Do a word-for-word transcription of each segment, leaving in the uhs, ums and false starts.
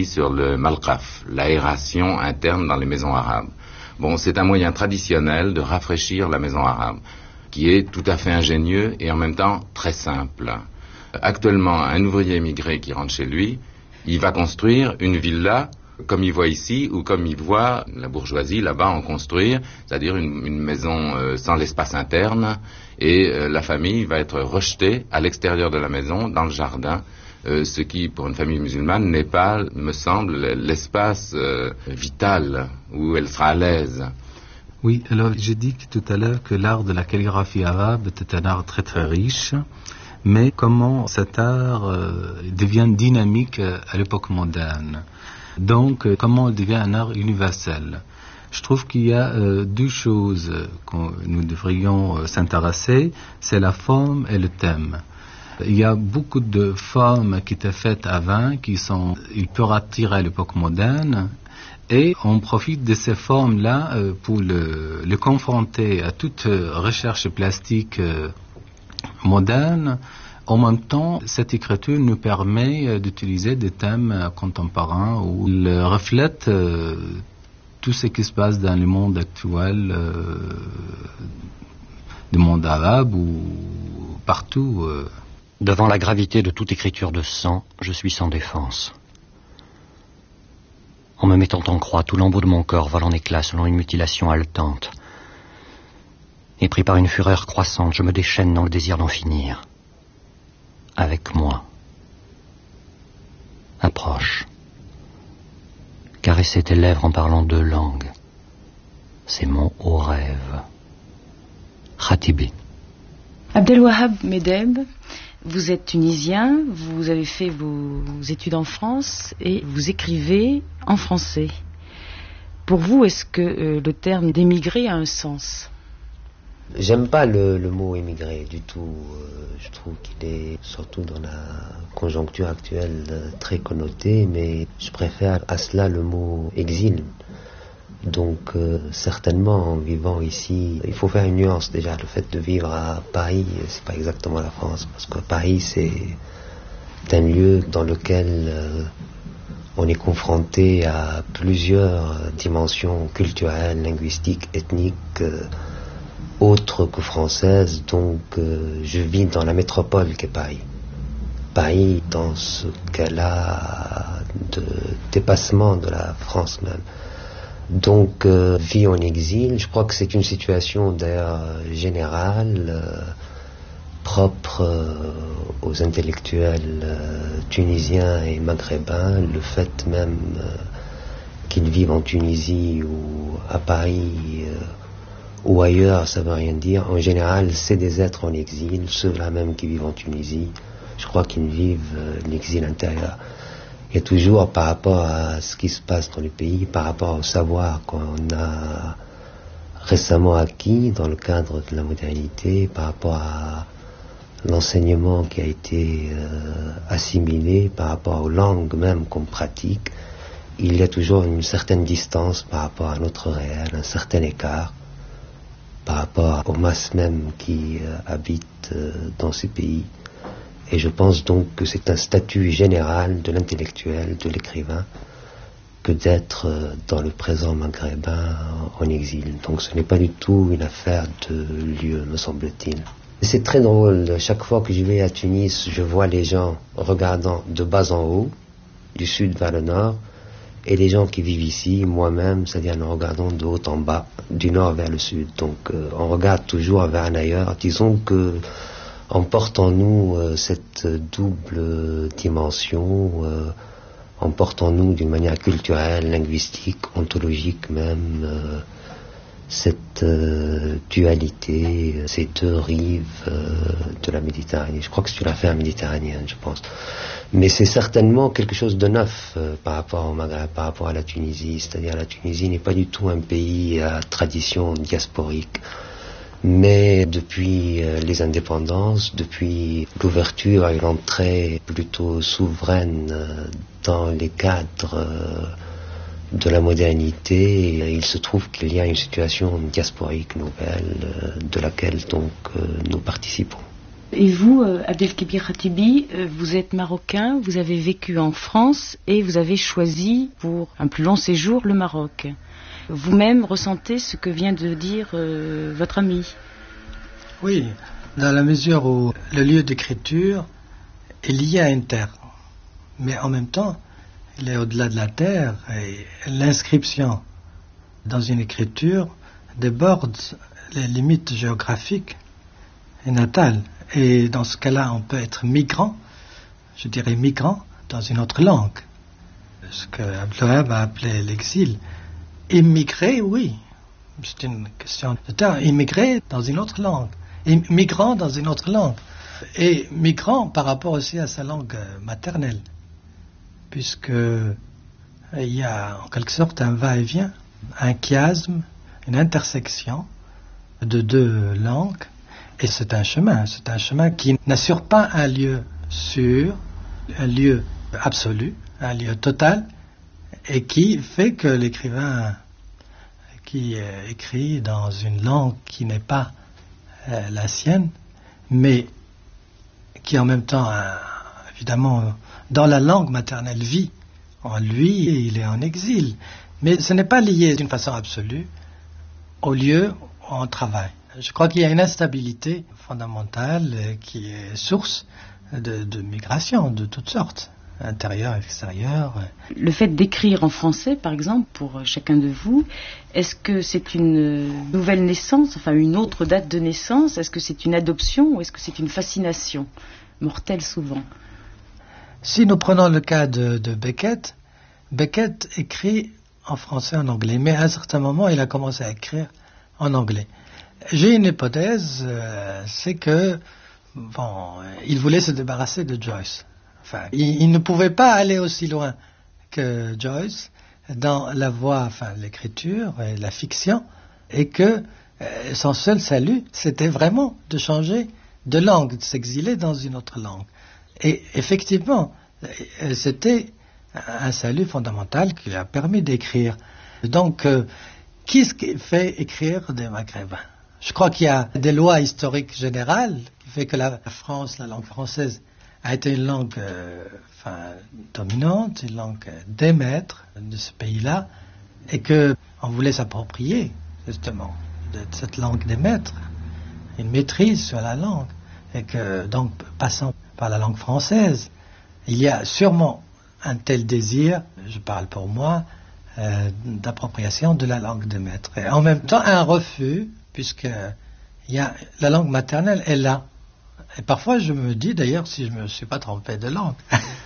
sur le malqaf, l'aération interne dans les maisons arabes. Bon, c'est un moyen traditionnel de rafraîchir la maison arabe, qui est tout à fait ingénieux et en même temps très simple. Actuellement, un ouvrier émigré qui rentre chez lui, il va construire une villa comme il voit ici ou comme il voit la bourgeoisie là-bas en construire, c'est-à-dire une, une maison euh, sans l'espace interne, et euh, la famille va être rejetée à l'extérieur de la maison, dans le jardin, euh, ce qui, pour une famille musulmane, n'est pas, me semble, l'espace euh, vital où elle sera à l'aise. Oui, alors j'ai dit tout à l'heure que l'art de la calligraphie arabe était un art très très riche, mais comment cet art euh, devient dynamique à l'époque moderne. Donc, euh, comment il devient un art universel. Je trouve qu'il y a euh, deux choses que nous devrions euh, s'intéresser, c'est la forme et le thème. Il y a beaucoup de formes qui étaient faites avant, qui sont, ils peuvent attirer à l'époque moderne, et on profite de ces formes-là euh, pour le, le confronter à toute euh, recherche plastique euh, moderne. En même temps, cette écriture nous permet euh, d'utiliser des thèmes euh, contemporains où il reflète euh, tout ce qui se passe dans le monde actuel, euh, du monde arabe ou partout. Euh. Devant la gravité de toute écriture de sang, je suis sans défense. En me mettant en croix, tout l'embout de mon corps vole en éclats selon une mutilation haletante. Et pris par une fureur croissante, je me déchaîne dans le désir d'en finir. Avec moi. Approche. Caresser tes lèvres en parlant deux langues. C'est mon haut rêve. Khatibi. Abdelwahab Medeb, vous êtes tunisien, vous avez fait vos études en France et vous écrivez en français. Pour vous, est-ce que euh, le terme d'émigré a un sens ? J'aime pas le, le mot émigré du tout. Euh, je trouve qu'il est, surtout dans la conjoncture actuelle, euh, très connoté, mais je préfère à cela le mot exil. Donc euh, certainement en vivant ici, il faut faire une nuance déjà. Le fait de vivre à Paris, c'est pas exactement la France, parce que Paris c'est un lieu dans lequel euh, on est confronté à plusieurs dimensions culturelles, linguistiques, ethniques, euh, autre que française, donc euh, je vis dans la métropole qu'est Paris. Paris dans ce qu'elle a de dépassement de la France même. Donc euh, vie en exil, je crois que c'est une situation d'ailleurs générale, euh, propre euh, aux intellectuels euh, tunisiens et maghrébins, le fait même euh, qu'ils vivent en Tunisie ou à Paris euh, ou ailleurs, ça ne veut rien dire. En général, c'est des êtres en exil, ceux-là même qui vivent en Tunisie. Je crois qu'ils vivent euh, l'exil intérieur. Et toujours par rapport à ce qui se passe dans le pays, par rapport au savoir qu'on a récemment acquis dans le cadre de la modernité, par rapport à l'enseignement qui a été euh, assimilé, par rapport aux langues même qu'on pratique, il y a toujours une certaine distance par rapport à notre réel, un certain écart par rapport aux masses mêmes qui euh, habitent euh, dans ces pays. Et je pense donc que c'est un statut général de l'intellectuel, de l'écrivain, que d'être euh, dans le présent maghrébin en exil. Donc ce n'est pas du tout une affaire de lieu, me semble-t-il. C'est très drôle, chaque fois que je vais à Tunis, je vois les gens regardant de bas en haut, du sud vers le nord, et les gens qui vivent ici, moi-même, c'est-à-dire nous regardons de haut en bas, du nord vers le sud. Donc euh, on regarde toujours vers un ailleurs. Disons que on porte en nous euh, cette double dimension, euh, on porte en nous d'une manière culturelle, linguistique, ontologique même, euh, cette euh, dualité, ces deux rives euh, de la Méditerranée. Je crois que c'est une affaire méditerranéenne, je pense. Mais c'est certainement quelque chose de neuf euh, par rapport au Maghreb, par rapport à la Tunisie. C'est-à-dire la Tunisie n'est pas du tout un pays à tradition diasporique. Mais depuis euh, les indépendances, depuis l'ouverture et l'entrée plutôt souveraine euh, dans les cadres euh, de la modernité, il se trouve qu'il y a une situation diasporique nouvelle euh, de laquelle donc euh, nous participons. Et vous, euh, Abdelkebir Khatibi, euh, vous êtes marocain, vous avez vécu en France et vous avez choisi pour un plus long séjour le Maroc. Vous-même ressentez ce que vient de dire euh, votre ami? Oui, dans la mesure où le lieu d'écriture est lié à une terre, mais en même temps, il est au-delà de la terre et l'inscription dans une écriture déborde les limites géographiques et natales. Et dans ce cas-là, on peut être migrant, je dirais migrant, dans une autre langue. Ce que Abdel Wahab a appelé l'exil. Immigrer, oui, c'est une question de terme. Immigrer dans une autre langue. Migrant dans une autre langue. Et migrant par rapport aussi à sa langue maternelle. Puisque il y a en quelque sorte un va-et-vient, un chiasme, une intersection de deux langues. Et c'est un chemin, c'est un chemin qui n'assure pas un lieu sûr, un lieu absolu, un lieu total, et qui fait que l'écrivain qui écrit dans une langue qui n'est pas euh, la sienne, mais qui en même temps, euh, évidemment, dans la langue maternelle vit en lui, et il est en exil. Mais ce n'est pas lié d'une façon absolue au lieu où on travaille. Je crois qu'il y a une instabilité fondamentale qui est source de, de migration de toutes sortes, intérieure, extérieure. Le fait d'écrire en français, par exemple, pour chacun de vous, est-ce que c'est une nouvelle naissance, enfin une autre date de naissance? Est-ce que c'est une adoption ou est-ce que c'est une fascination mortelle souvent? Si nous prenons le cas de, de Beckett, Beckett écrit en français et en anglais, mais à un certain moment, il a commencé à écrire en anglais. J'ai une hypothèse, euh, c'est que bon, il voulait se débarrasser de Joyce. Enfin, il, il ne pouvait pas aller aussi loin que Joyce dans la voie, enfin l'écriture et la fiction, et que euh, son seul salut, c'était vraiment de changer de langue, de s'exiler dans une autre langue. Et effectivement, euh, c'était un salut fondamental qui lui a permis d'écrire. Donc, euh, qu'est-ce qui fait écrire des Maghrébins? Je crois qu'il y a des lois historiques générales qui fait que la France, la langue française, a été une langue euh, enfin, dominante, une langue euh, des maîtres de ce pays-là, et qu'on voulait s'approprier justement de cette langue des maîtres, une maîtrise sur la langue, et que donc passant par la langue française, il y a sûrement un tel désir, je parle pour moi, euh, d'appropriation de la langue des maîtres, et en même temps un refus, puisque il y a, la langue maternelle est là. Et parfois, je me dis d'ailleurs si je ne me suis pas trompé de langue.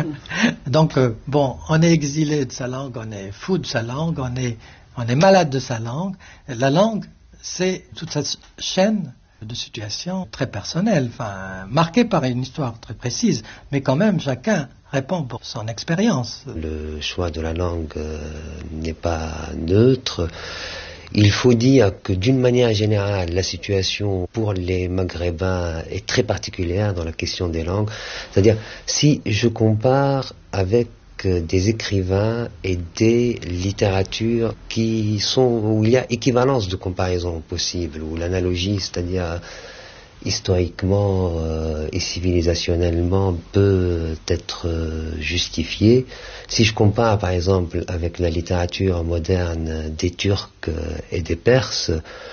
Donc, euh, bon, on est exilé de sa langue, on est fou de sa langue, on est, on est malade de sa langue. Et la langue, c'est toute cette chaîne de situations très personnelles, enfin, marquée par une histoire très précise, mais quand même, chacun répond pour son expérience. Le choix de la langue euh, n'est pas neutre. Il faut dire que d'une manière générale, la situation pour les Maghrébins est très particulière dans la question des langues. C'est-à-dire, si je compare avec des écrivains et des littératures qui sont, où il y a équivalence de comparaison possible, où l'analogie, c'est-à-dire historiquement euh, et civilisationnellement peut être euh, justifiée. Si je compare par exemple avec la littérature moderne des Turcs euh, et des Perses,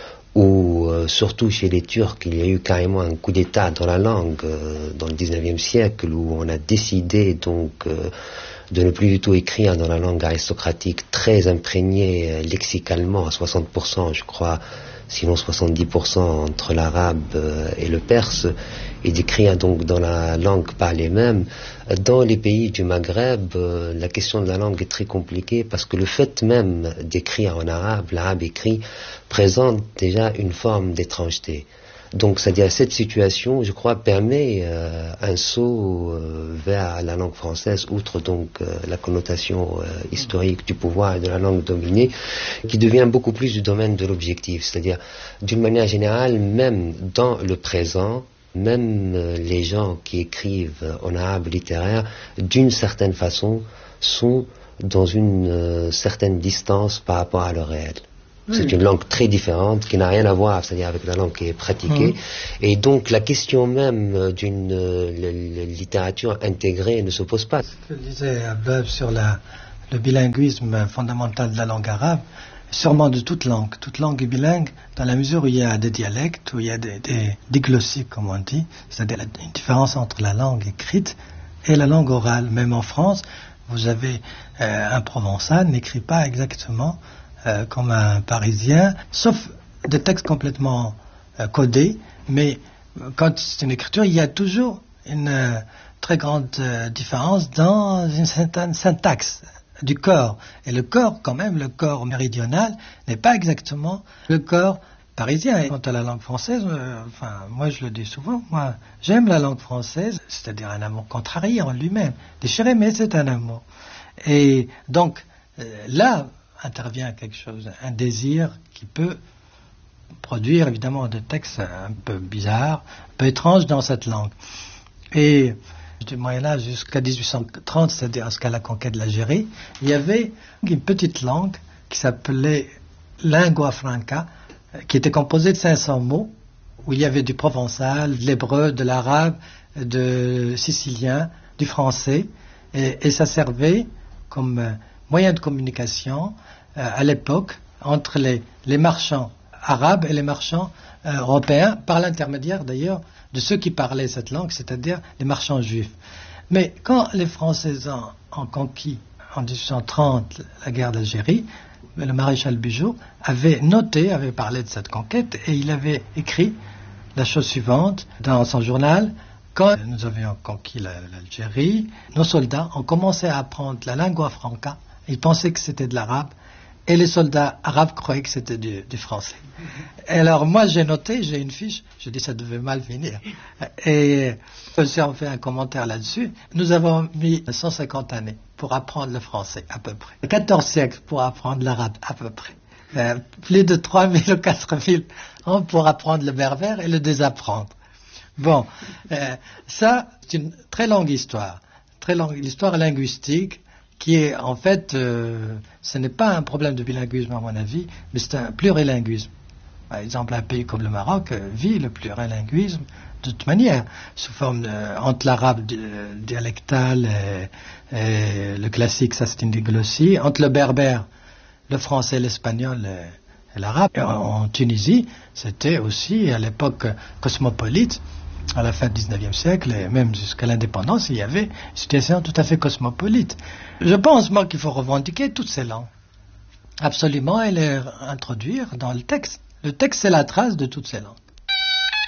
où euh, surtout chez les Turcs il y a eu carrément un coup d'état dans la langue euh, dans le dix-neuvième siècle, où on a décidé donc euh, de ne plus du tout écrire dans la langue aristocratique très imprégnée euh, lexicalement à soixante pour cent je crois, sinon soixante-dix pour cent entre l'arabe euh, et le perse, et d'écrire donc dans la langue parlée même. Dans les pays du Maghreb, euh, la question de la langue est très compliquée, parce que le fait même d'écrire en arabe, l'arabe écrit, présente déjà une forme d'étrangeté. Donc, c'est-à-dire cette situation, je crois, permet euh, un saut euh, vers la langue française, outre donc euh, la connotation euh, historique du pouvoir et de la langue dominée, qui devient beaucoup plus du domaine de l'objectif. C'est-à-dire, d'une manière générale, même dans le présent, même euh, les gens qui écrivent en arabe littéraire, d'une certaine façon, sont dans une euh, certaine distance par rapport à le réel. Oui. C'est une langue très différente qui n'a rien à voir, c'est-à-dire avec la langue qui est pratiquée. Mmh. Et donc la question même d'une euh, littérature intégrée ne se pose pas. Ce que disait Abdel sur la, le bilinguisme fondamental de la langue arabe, sûrement de toute langue. Toute langue est bilingue dans la mesure où il y a des dialectes, où il y a des, des diglossies, comme on dit, c'est-à-dire la une différence entre la langue écrite et la langue orale. Même en France, vous avez euh, un provençal n'écrit pas exactement euh, comme un parisien, sauf des textes complètement euh, codés, mais quand c'est une écriture, il y a toujours une euh, très grande euh, différence dans une certaine syntaxe du corps. Et le corps, quand même, le corps méridional n'est pas exactement le corps parisien. Et quant à la langue française, euh, enfin, moi je le dis souvent, moi j'aime la langue française, c'est-à-dire un amour contrarié en lui-même, déchiré, mais c'est un amour. Et donc euh, là intervient quelque chose, un désir qui peut produire évidemment des textes un peu bizarres, un peu étranges dans cette langue. Et du Moyen-Âge jusqu'à dix-huit cent trente, c'est-à-dire jusqu'à la conquête de l'Algérie, il y avait une petite langue qui s'appelait lingua franca, qui était composée de cinq cents mots, où il y avait du provençal, de l'hébreu, de l'arabe, de sicilien, du français, et, et ça servait comme euh, moyen de communication euh, à l'époque entre les, les marchands arabes et les marchands euh, européens, par l'intermédiaire d'ailleurs de ceux qui parlaient cette langue, c'est-à-dire les marchands juifs. Mais quand les Français ont, ont conquis en dix-huit cent trente la guerre d'Algérie, le maréchal Bugeaud avait noté, avait parlé de cette conquête, et il avait écrit la chose suivante dans son journal: quand nous avions conquis la, l'Algérie, nos soldats ont commencé à apprendre la lingua franca, ils pensaient que c'était de l'arabe, et les soldats arabes croyaient que c'était du, du français. Et alors moi j'ai noté, j'ai une fiche, je dis ça devait mal finir, et j'ai fait un commentaire là-dessus. Nous avons mis cent cinquante années pour apprendre le français, à peu près. quatorze siècles pour apprendre l'arabe, à peu près. Euh, plus de trois mille ou quatre mille ans pour apprendre le berbère et le désapprendre. Bon, euh, ça, c'est une très longue histoire, très longue histoire linguistique, qui est en fait, euh, ce n'est pas un problème de bilinguisme à mon avis, mais c'est un plurilinguisme. Par exemple, un pays comme le Maroc euh, vit le plurilinguisme de toute manière, sous forme de, entre l'arabe di- dialectal et, et le classique, ça c'est une diglossie, entre le berbère, le français, l'espagnol et, et l'arabe. Et en, en Tunisie, c'était aussi à l'époque cosmopolite. À la fin du dix-neuvième siècle, et même jusqu'à l'indépendance, il y avait une situation tout à fait cosmopolite. Je pense, moi, qu'il faut revendiquer toutes ces langues. Absolument, et les introduire dans le texte. Le texte, c'est la trace de toutes ces langues.